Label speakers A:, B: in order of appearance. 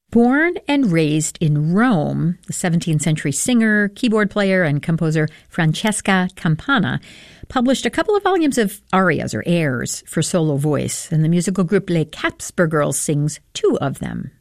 A: Born and raised in Rome, the 17th century singer, keyboard player, and composer Francesca Campana published a couple of volumes of arias or airs for solo voice, and the musical group Les Capsper Girls sings two of them.